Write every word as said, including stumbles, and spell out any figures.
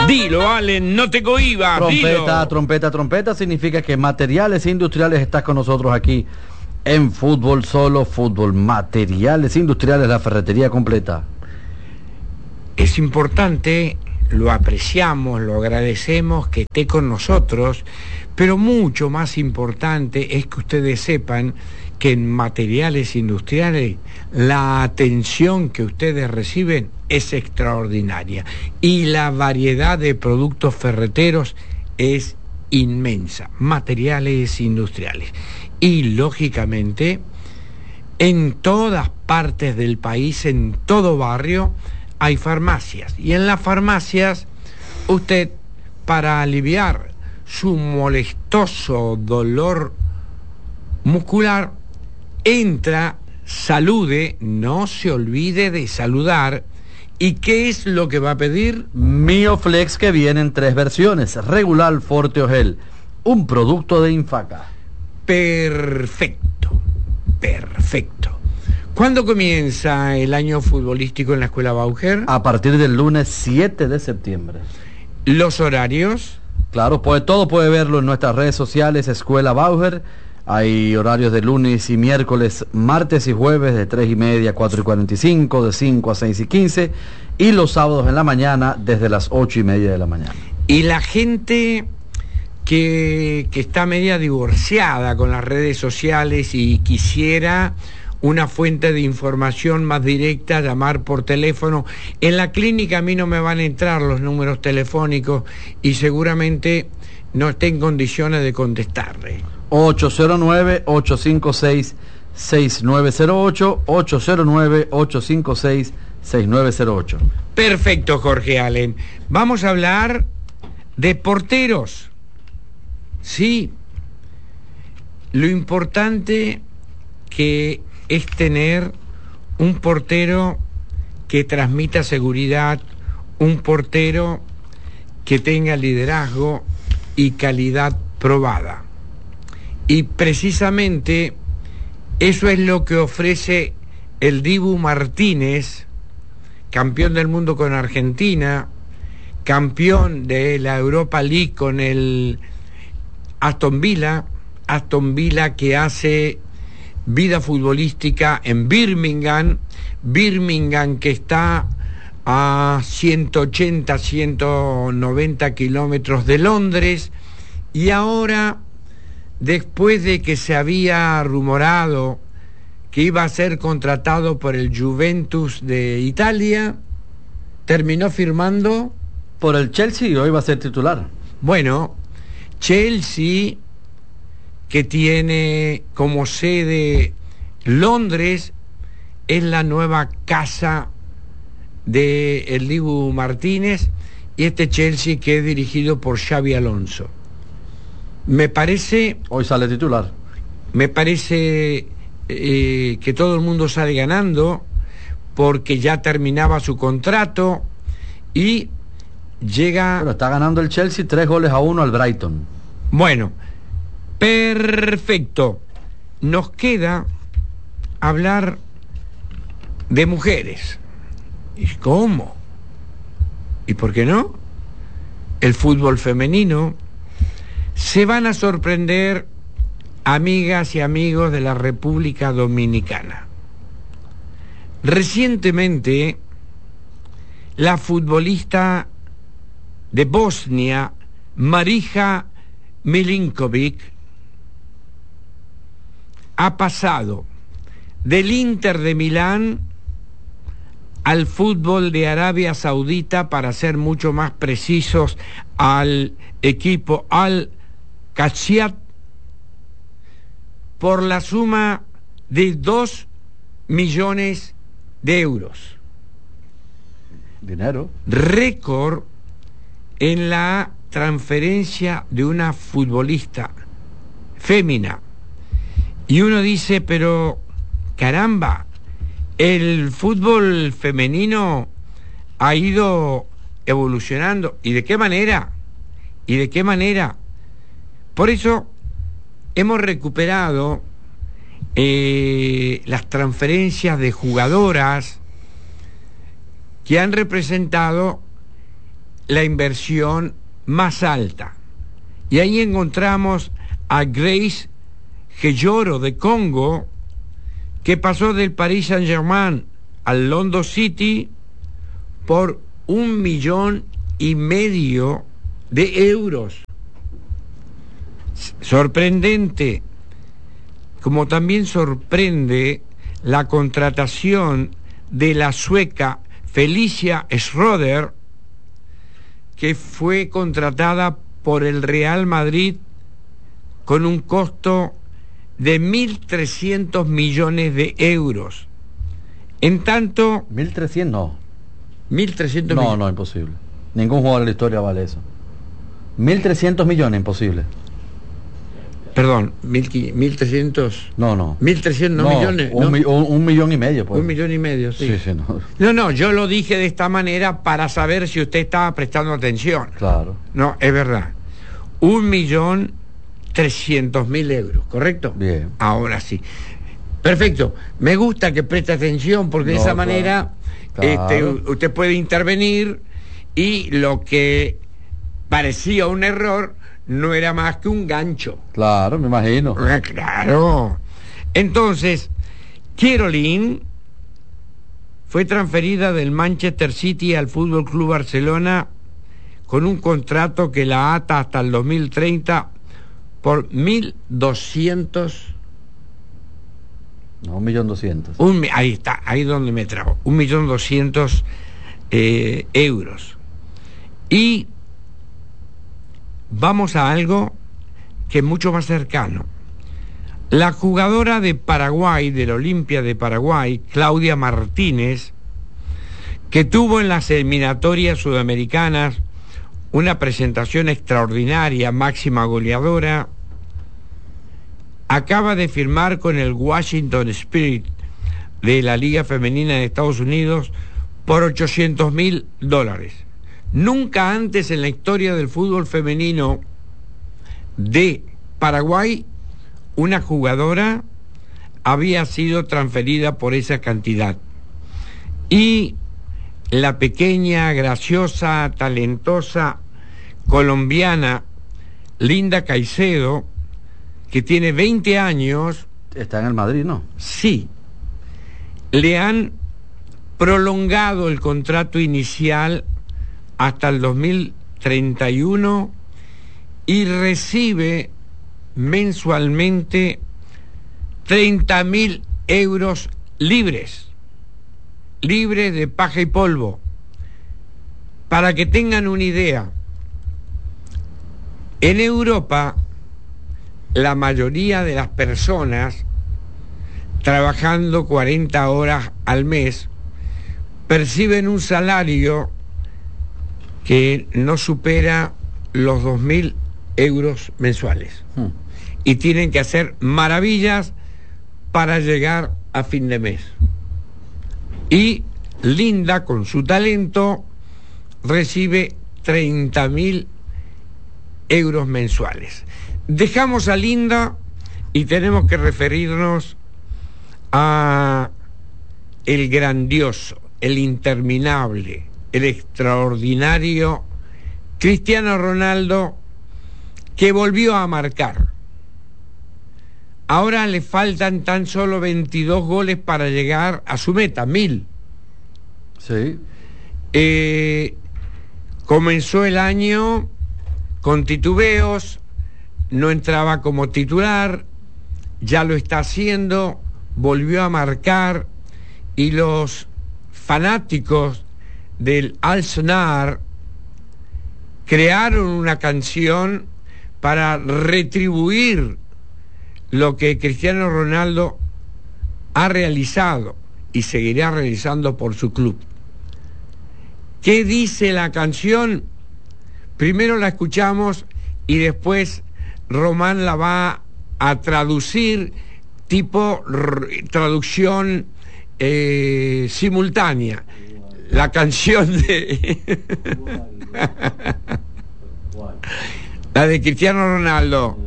Dilo, Allen, no te cohibas. Trompeta, dilo. trompeta, trompeta significa que Materiales Industriales está con nosotros aquí en Fútbol Solo Fútbol. Materiales Industriales, la ferretería completa. Es importante, lo apreciamos, lo agradecemos que esté con nosotros, pero mucho más importante es que ustedes sepan que en Materiales Industriales la atención que ustedes reciben es extraordinaria y la variedad de productos ferreteros es inmensa. Materiales Industriales. Y lógicamente, en todas partes del país, en todo barrio, hay farmacias. Y en las farmacias, usted, para aliviar su molestoso dolor muscular, entra, salude, no se olvide de saludar. ¿Y qué es lo que va a pedir? Mioflex, que viene en tres versiones: regular, forte o gel. Un producto de Infaca. Perfecto, perfecto. ¿Cuándo comienza el año futbolístico en la Escuela Bauer? A partir del lunes siete de septiembre. ¿Los horarios? Claro, pues todo puede verlo en nuestras redes sociales, Escuela Bauer. Hay horarios de lunes y miércoles, martes y jueves de tres y media a cuatro y cuarenta y cinco, de cinco a seis y quince, y los sábados en la mañana desde las ocho y media de la mañana. Y la gente que, que está media divorciada con las redes sociales y quisiera una fuente de información más directa, llamar por teléfono. En la clínica a mí no me van a entrar los números telefónicos y seguramente no esté en condiciones de contestarle. ocho cero nueve, ocho cinco seis, seis nueve cero ocho, ocho cero nueve, ocho cinco seis, seis nueve cero ocho. Perfecto, Jorge Allen. Vamos a hablar de porteros. Sí, lo importante que es tener un portero que transmita seguridad, un portero que tenga liderazgo y calidad probada. Y precisamente eso es lo que ofrece el Dibu Martínez, campeón del mundo con Argentina, campeón de la Europa League con el Aston Villa, Aston Villa que hace vida futbolística en Birmingham, Birmingham que está a ciento ochenta, ciento noventa kilómetros de Londres, y ahora, después de que se había rumorado que iba a ser contratado por el Juventus de Italia, terminó firmando por el Chelsea y hoy va a ser titular. Bueno, Chelsea, que tiene como sede Londres, es la nueva casa de el Dibu Martínez, y este Chelsea que es dirigido por Xabi Alonso. Me parece... Hoy sale titular. Me parece eh, que todo el mundo sale ganando porque ya terminaba su contrato y llega... Pero está ganando el Chelsea tres goles a uno al Brighton. Bueno, perfecto. Nos queda hablar de mujeres. ¿Y cómo? ¿Y por qué no? El fútbol femenino. Se van a sorprender, amigas y amigos de la República Dominicana. Recientemente, la futbolista de Bosnia, Marija Milinkovic, ha pasado del Inter de Milán al fútbol de Arabia Saudita, para ser mucho más precisos, al equipo Al-Qasiyat, por la suma de dos millones de euros. Dinero. Récord en la transferencia de una futbolista fémina. Y uno dice, pero caramba, el fútbol femenino ha ido evolucionando. ¿Y de qué manera? ¿Y de qué manera? Por eso hemos recuperado eh, las transferencias de jugadoras que han representado la inversión más alta. Y ahí encontramos a Grace Gelloro de Congo, que pasó del Paris Saint-Germain al London City por un millón y medio de euros. Sorprendente, como también sorprende la contratación de la sueca Felicia Schroeder, que fue contratada por el Real Madrid con un costo de mil trescientos millones de euros. En tanto... ¿mil trescientos? No. mil trescientos No, millones. no, imposible. Ningún jugador de la historia vale eso. mil trescientos millones, imposible. Perdón, mil trescientos. No, no. mil trescientos no, millones. Un, ¿no? mi, un, un millón y medio, pues. Un millón y medio, sí. Sí, sí, no. No, no, yo lo dije de esta manera para saber si usted estaba prestando atención. Claro. No, es verdad. Un millón trescientos mil euros, ¿correcto? Bien. Ahora sí. Perfecto. Me gusta que preste atención porque de No, esa claro. manera Claro. este, usted puede intervenir y lo que parecía un error no era más que un gancho. Claro, me imagino. Ah, claro. Entonces, Caroline fue transferida del Manchester City al Fútbol Club Barcelona con un contrato que la ata hasta el dos mil treinta por mil doscientos. No, un millón doscientos. Un, mi- ahí está, ahí donde me trago. Un millón doscientos eh, euros. Y vamos a algo que es mucho más cercano. La jugadora de Paraguay, del Olimpia de Paraguay, Claudia Martínez, que tuvo en las eliminatorias sudamericanas una presentación extraordinaria, máxima goleadora, acaba de firmar con el Washington Spirit de la Liga Femenina de Estados Unidos por ochocientos mil dólares. Nunca antes en la historia del fútbol femenino de Paraguay una jugadora había sido transferida por esa cantidad. Y la pequeña, graciosa, talentosa colombiana Linda Caicedo, que tiene veinte años, Está en el Madrid, ¿no? sí, le han prolongado el contrato inicial hasta el dos mil treinta y uno y recibe mensualmente treinta mil euros libres, libres de paja y polvo. Para que tengan una idea, en Europa la mayoría de las personas trabajando cuarenta horas al mes perciben un salario que no supera los dos mil euros mensuales. Hmm. Y tienen que hacer maravillas para llegar a fin de mes. Y Linda, con su talento, recibe treinta mil euros mensuales. Dejamos a Linda y tenemos que referirnos a el grandioso, el interminable, el extraordinario Cristiano Ronaldo, que volvió a marcar. Ahora le faltan tan solo veintidós goles para llegar a su meta, mil. Sí. Eh, comenzó el año con titubeos, no entraba como titular, ya lo está haciendo, volvió a marcar, y los fanáticos del Al-Sonar crearon una canción para retribuir lo que Cristiano Ronaldo ha realizado y seguirá realizando por su club. ¿Qué dice la canción? Primero la escuchamos y después Román la va a traducir, tipo r- traducción eh, simultánea. La canción de la de Cristiano Ronaldo.